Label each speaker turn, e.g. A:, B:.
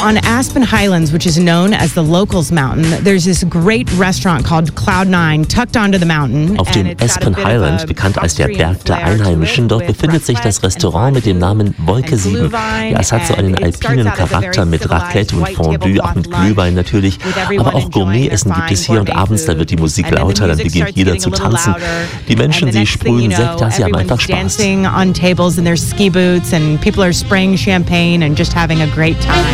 A: on Aspen Highlands, which is known as the Locals Mountain, there's this great restaurant called Cloud9 tucked onto the mountain.
B: Auf dem Aspen Highland, bekannt als der Berg der Einheimischen, dort befindet sich das Restaurant mit dem Namen Wolke 7. Ja, es hat so einen alpinen Charakter mit Raclette und Fondue, auch mit Glühwein natürlich, aber auch Gourmet-Essen gibt es hier und abends, da wird die Musik lauter, dann beginnt jeder zu tanzen. Die Menschen, sie sprühen Sekt, sie haben einfach Spaß.
A: On tables in their ski boots and people are spraying champagne and just having a great time.